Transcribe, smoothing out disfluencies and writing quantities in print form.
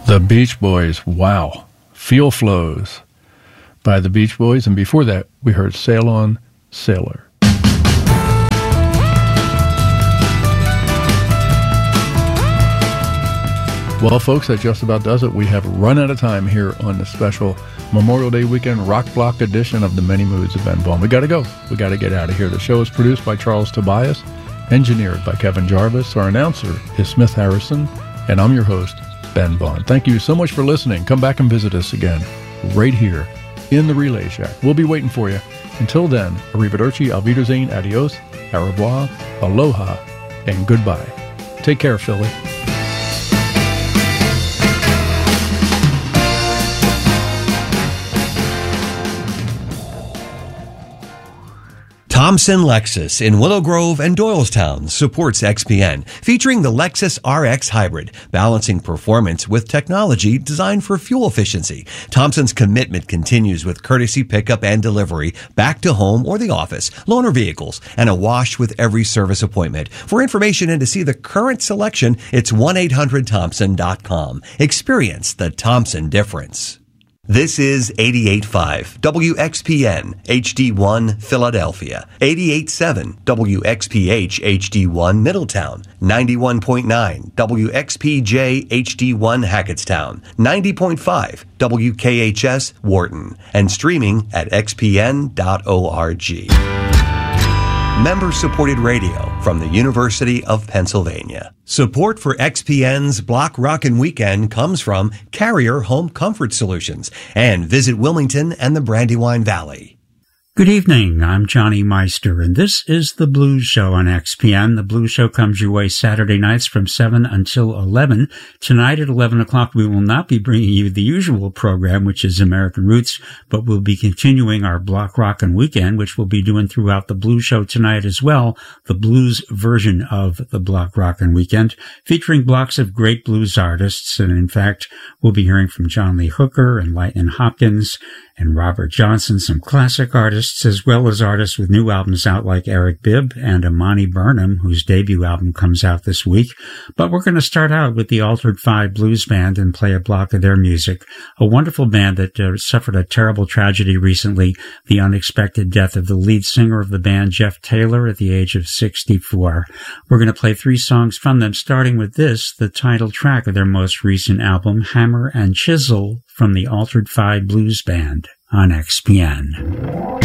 The Beach Boys, wow. Feel Flows by the Beach Boys. And before that, we heard Sail On, Sailor. Well, folks, that just about does it. We have run out of time here on the special Memorial Day weekend rock block edition of the Many Moods of Ben Vaughn. We got to go. We got to get out of here. The show is produced by Charles Tobias, engineered by Kevin Jarvis. Our announcer is Smith Harrison, and I'm your host, Ben Vaughn. Thank you so much for listening. Come back and visit us again right here in the Relay Shack. We'll be waiting for you. Until then, arrivederci, auf Wiedersehen, adios, au revoir, aloha, and goodbye. Take care, Philly. Thompson Lexus in Willow Grove and Doylestown supports XPN, featuring the Lexus RX Hybrid, balancing performance with technology designed for fuel efficiency. Thompson's commitment continues with courtesy pickup and delivery back to home or the office, loaner vehicles, and a wash with every service appointment. For information and to see the current selection, it's 1-800-THOMPSON.com. Experience the Thompson difference. This is 88.5 WXPN HD1 Philadelphia, 88.7 WXPH HD1 Middletown, 91.9 WXPJ HD1 Hackettstown, 90.5 WKHS Wharton, and streaming at xpn.org. Member-supported radio from the University of Pennsylvania. Support for XPN's Block Rockin' Weekend comes from Carrier Home Comfort Solutions and Visit Wilmington and the Brandywine Valley. Good evening, I'm Johnny Meister, and this is The Blues Show on XPN. The Blues Show comes your way Saturday nights from 7 until 11. Tonight at 11 o'clock, we will not be bringing you the usual program, which is American Roots, but we'll be continuing our Block Rockin' Weekend, which we'll be doing throughout The Blues Show tonight as well, the blues version of the Block Rockin' Weekend, featuring blocks of great blues artists. And in fact, we'll be hearing from John Lee Hooker and Lightnin' Hopkins and Robert Johnson, some classic artists, as well as artists with new albums out like Eric Bibb and Imani Burnham, whose debut album comes out this week. But we're going to start out with the Altered Five Blues Band and play a block of their music, a wonderful band that suffered a terrible tragedy recently, the unexpected death of the lead singer of the band, Jeff Taylor, at the age of 64. We're going to play 3 songs from them, starting with this, the title track of their most recent album, Hammer and Chisel, from the Altered Five Blues Band on XPN.